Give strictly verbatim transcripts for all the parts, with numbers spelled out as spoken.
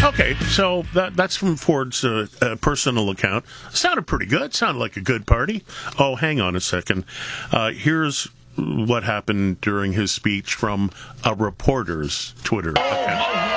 Okay, so that, that's from Ford's uh, uh, personal account. Sounded pretty good. Sounded like a good party. Oh, hang on a second. Uh, here's what happened during his speech from a reporter's Twitter account.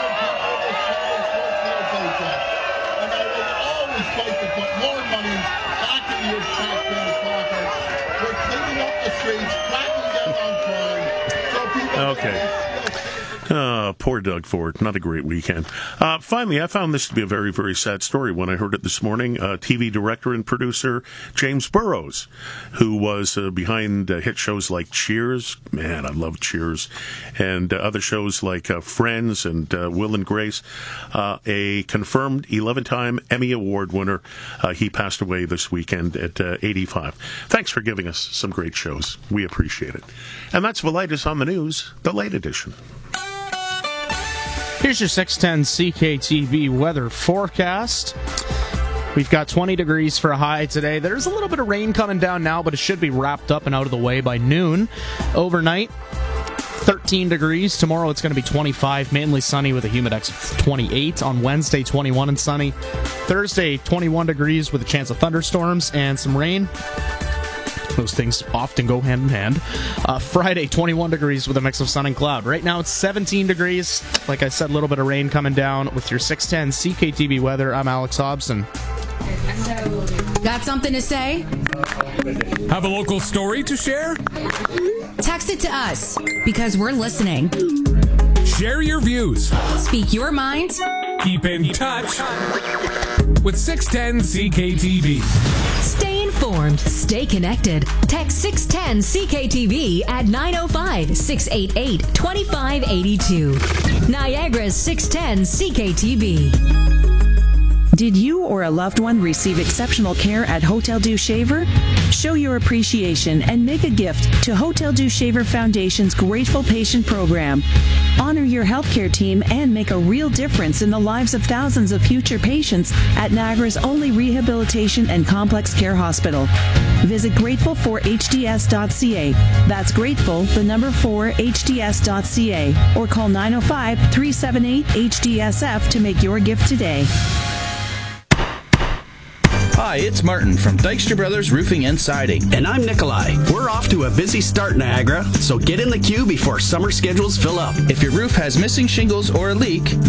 Okay. Uh, poor Doug Ford. Not a great weekend. Uh, finally, I found this to be a very, very sad story when I heard it this morning. Uh, T V director and producer James Burrows, who was uh, behind uh, hit shows like Cheers. Man, I love Cheers. And uh, other shows like uh, Friends and uh, Will and Grace. Uh, a confirmed eleven-time Emmy Award winner. Uh, he passed away this weekend at uh, eighty-five. Thanks for giving us some great shows. We appreciate it. And that's Velitis on the News, the late edition. Here's your six ten C K T V weather forecast. We've got twenty degrees for a high today. There's a little bit of rain coming down now, but it should be wrapped up and out of the way by noon. Overnight, thirteen degrees. Tomorrow it's going to be twenty-five, mainly sunny with a humidex of twenty-eight. On Wednesday, twenty-one and sunny. Thursday, twenty-one degrees with a chance of thunderstorms and some rain. Those things often go hand in hand. Uh, Friday, twenty-one degrees with a mix of sun and cloud. Right now, it's seventeen degrees. Like I said, a little bit of rain coming down. With your six ten C K T V weather, I'm Alex Hobson. Got something to say? Have a local story to share? Text it to us, because we're listening. Share your views. Speak your mind. Keep in touch with six ten C K T V. Stay informed. Stay connected. Text six ten C K T V at nine oh five, six eight eight, two five eight two. Niagara's six ten C K T V. Did you or a loved one receive exceptional care at Hotel Dieu Shaver? Show your appreciation and make a gift to Hotel Dieu Shaver Foundation's Grateful Patient Program. Honor your healthcare team and make a real difference in the lives of thousands of future patients at Niagara's only rehabilitation and complex care hospital. Visit grateful for H D S dot C A. That's grateful, the number four, H D S dot C A. Or call nine oh five, three seven eight, H D S F to make your gift today. Hi, it's Martin from Dykstra Brothers Roofing and Siding. And I'm Nikolai. We're off to a busy start, Niagara, so get in the queue before summer schedules fill up. If your roof has missing shingles or a leak,